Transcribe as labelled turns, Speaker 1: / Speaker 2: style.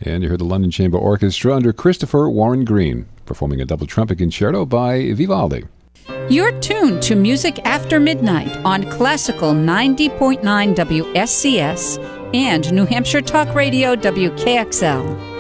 Speaker 1: And you heard the London Chamber Orchestra under Christopher Warren Green, performing a double trumpet concerto by Vivaldi.
Speaker 2: You're tuned to Music After Midnight on Classical 90.9 WSCS and New Hampshire Talk Radio WKXL.